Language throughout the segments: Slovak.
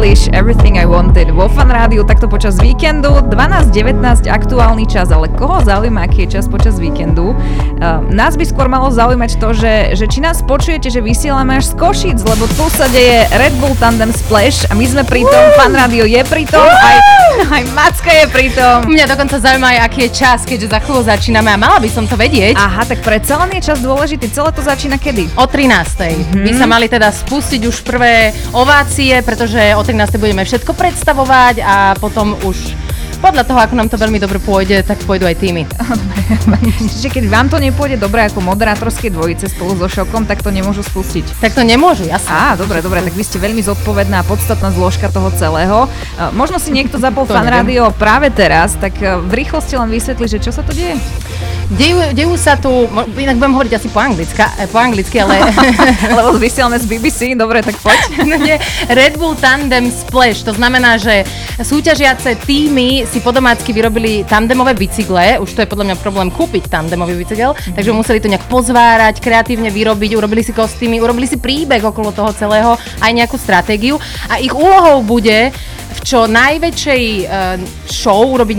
Eilish, Everything I Wanted vo Fan Rádiu, takto počas víkendu, 12:19 aktuálny čas, ale koho zaujíma, aký je čas počas víkendu? Nás by skôr malo zaujímať to, že či nás počujete, že vysielame až z Košíc, lebo tu sa deje Red Bull Tandem Splash a my sme pri tom, Fan Rádio je pri tom, aj Macka je pri tom. Mňa dokonca zaujíma aj, aký je čas, keďže za chvíľu začíname a mala by som to vedieť. Aha, tak predsa len je čas dôležitý, celé to začína kedy? O 13:00. By sa mali teda spustiť už prvé ovácie, pretože o 13:00 budeme všetko predstavovať a potom už podľa toho, ako nám to veľmi dobre pôjde, tak pôjdu aj týmy. Čiže keď vám to nepôjde dobre ako moderátorské dvojice spolu so Šokom, tak to nemôžu spustiť. Tak to nemôžu, jasne. Dobre, tak vy ste veľmi zodpovedná a podstatná zložka toho celého. Možno si niekto zapol Fan Rádio práve teraz, tak v rýchlosti len vysvetli, že čo sa to deje? Dejú sa tu, inak budem hovoriť asi po anglicky, ale... Lebo vysielame z BBC, dobre, tak poď. Red Bull Tandem Splash, to znamená, že súťažiace týmy si po domácky vyrobili tandemové bicykle, už to je podľa mňa problém kúpiť tandemový bicykel, takže museli to nejak pozvárať, kreatívne vyrobiť, urobili si kostýmy, urobili si príbeh okolo toho celého, aj nejakú stratégiu a ich úlohou bude v čo najväčšej show urobiť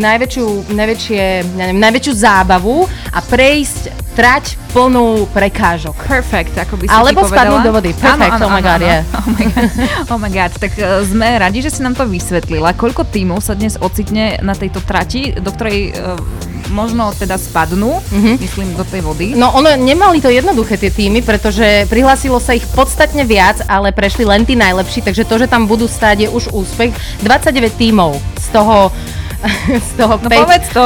najväčšiu zábavu a prejsť trať plnú prekážok. Perfect, ako by si alebo povedala. spadnúť do vody. Perfect, áno, oh my god, yeah. Oh my god, tak sme radi, že si nám to vysvetlila. Koľko tímov sa dnes ocitne na tejto trati, do ktorej možno teda spadnú, myslím, do tej vody? No nemali to jednoduché tie týmy, pretože prihlásilo sa ich podstatne viac, ale prešli len tí najlepší, takže to, že tam budú stáť, je už úspech. 29 tímov, z toho no povedz to.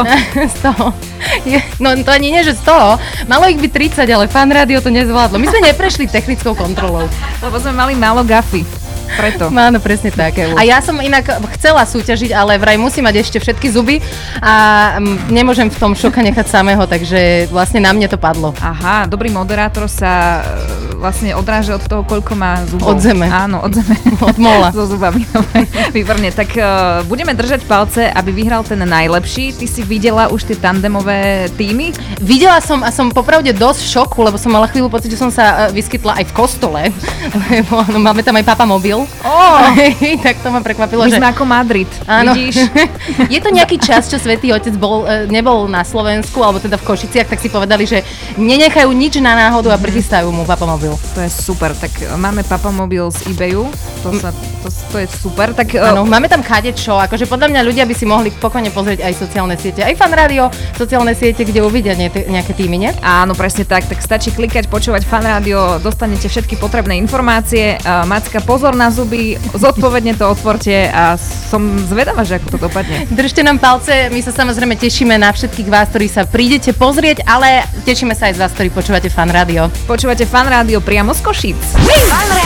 No to ani nie, že z toho. Malo ich byť 30, ale Fan Rádio to nezvládlo. My sme neprešli technickou kontrolou. Lebo sme mali málo gafy. Preto. Áno, presne tak. A ja som inak chcela súťažiť, ale vraj musím mať ešte všetky zuby a nemôžem v tom Šoka nechať samého, takže vlastne na mne to padlo. Aha, dobrý moderátor sa vlastne odráža od toho, koľko má zubov. Od zeme. Áno, od zeme. Od mola. So zubami. Výborne, tak budeme držať palce, aby vyhral ten najlepší. Ty si videla už tie tandemové týmy? Videla som a som popravde dosť v šoku, lebo som mala chvíľu pocit, že som sa vyskytla aj v kostole, lebo máme tam aj papamobil. Tak to ma prekvapilo, že... My sme ako Madrid, áno. Vidíš? Je to nejaký čas, čo Svätý Otec nebol na Slovensku, alebo teda v Košiciach, tak si povedali, že nenechajú nič na náhodu a prichystajú mu papamobil. To je super, tak máme papamobil z eBayu, to je super. Tak, áno, máme tam kadečo, akože podľa mňa ľudia by si mohli pokojne pozrieť aj sociálne siete, aj Fan Rádio, sociálne siete, kde uvidia nejaké týmy, nie? Áno, presne tak stavte klikať, počúvať Fan Rádio, dostanete všetky potrebné informácie. Macka, pozor na zuby, zodpovedne to otvorte a som zvedavá, že ako to dopadne. Držte nám palce, my sa samozrejme tešíme na všetkých vás, ktorí sa prídete pozrieť, ale tešíme sa aj z vás, ktorí počúvate Fan Rádio. Počúvate Fan Rádio priamo z Košíc.